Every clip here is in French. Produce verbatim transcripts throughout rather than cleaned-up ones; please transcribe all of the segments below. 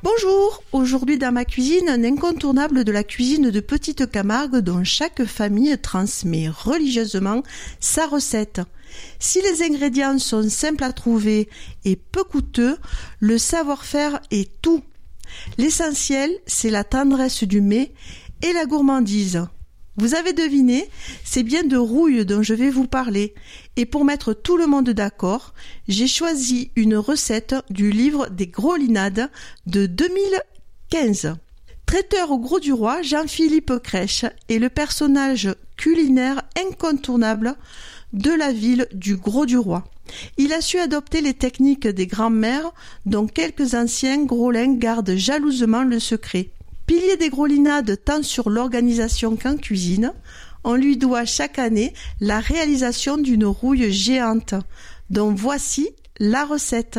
Bonjour, aujourd'hui dans ma cuisine, un incontournable de la cuisine de Petite Camargue dont chaque famille transmet religieusement sa recette. Si les ingrédients sont simples à trouver et peu coûteux, le savoir-faire est tout. L'essentiel, c'est la tendresse du mets et la gourmandise. Vous avez deviné, c'est bien de rouille dont je vais vous parler. Et pour mettre tout le monde d'accord, j'ai choisi une recette du livre des Grolinades de deux mille quinze. Traiteur au Gros du Roi, Jean-Philippe Crèche est le personnage culinaire incontournable de la ville du Gros du Roi. Il a su adopter les techniques des grands-mères dont quelques anciens Grolins gardent jalousement le secret. Pilier des Grolinades tant sur l'organisation qu'en cuisine, on lui doit chaque année la réalisation d'une rouille géante, dont voici la recette.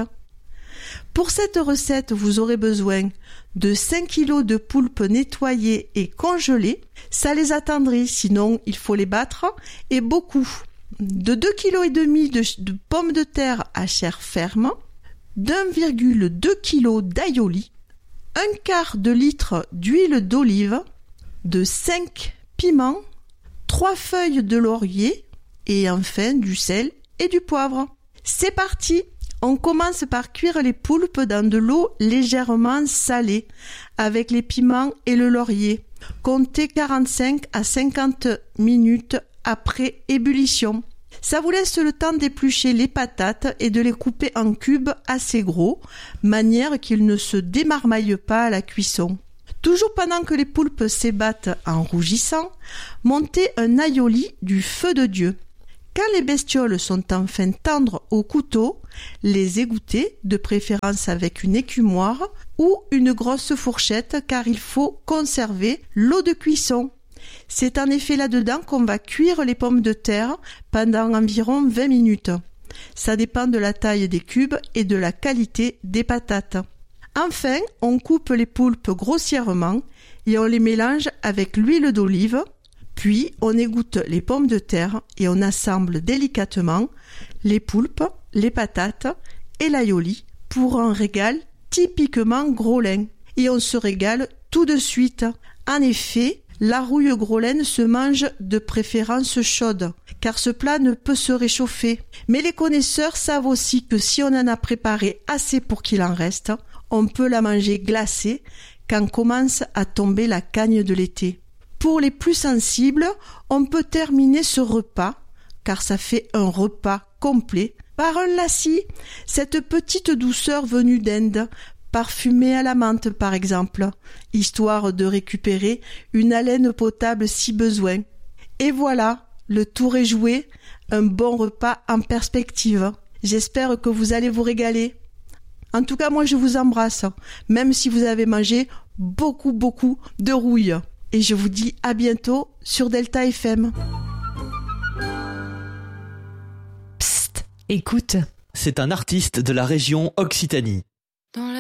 Pour cette recette, vous aurez besoin de cinq kilos de poulpe nettoyées et congelées, ça les attendrit, sinon il faut les battre, et beaucoup, de deux virgule cinq kilos de, de pommes de terre à chair ferme, d'un virgule deux kilos d'aïoli, un quart de litre d'huile d'olive, de cinq piments, trois feuilles de laurier et enfin du sel et du poivre. C'est parti! On commence par cuire les poulpes dans de l'eau légèrement salée avec les piments et le laurier. Comptez quarante-cinq à cinquante minutes après ébullition. Ça vous laisse le temps d'éplucher les patates et de les couper en cubes assez gros, manière qu'ils ne se démarmaillent pas à la cuisson. Toujours pendant que les poulpes s'ébattent en rougissant, montez un aïoli du feu de Dieu. Quand les bestioles sont enfin tendres au couteau, les égouttez, de préférence avec une écumoire ou une grosse fourchette car il faut conserver l'eau de cuisson. C'est en effet là-dedans qu'on va cuire les pommes de terre pendant environ vingt minutes. Ça dépend de la taille des cubes et de la qualité des patates. Enfin, on coupe les poulpes grossièrement et on les mélange avec l'huile d'olive. Puis, on égoutte les pommes de terre et on assemble délicatement les poulpes, les patates et l'aïoli pour un régal typiquement grolin. Et on se régale tout de suite. En effet, la rouille grolaine se mange de préférence chaude, car ce plat ne peut se réchauffer. Mais les connaisseurs savent aussi que si on en a préparé assez pour qu'il en reste, on peut la manger glacée quand commence à tomber la cagne de l'été. Pour les plus sensibles, on peut terminer ce repas, car ça fait un repas complet, par un lassi, cette petite douceur venue d'Inde, parfumée à la menthe par exemple, histoire de récupérer une haleine potable si besoin. Et voilà, le tour est joué, un bon repas en perspective. J'espère que vous allez vous régaler. En tout cas, moi je vous embrasse, même si vous avez mangé beaucoup beaucoup de rouille. Et je vous dis à bientôt sur Delta F M. Psst, écoute. C'est un artiste de la région Occitanie.